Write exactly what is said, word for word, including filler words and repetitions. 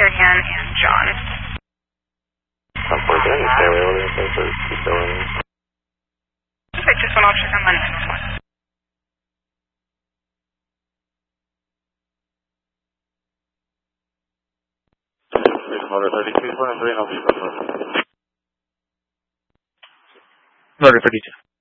Carrie Ann and John. ten forty-nine, you stay away with it, so keep going. Okay, just one option on Monday. Motor thirty-two, twenty-three, no, Motor thirty-two.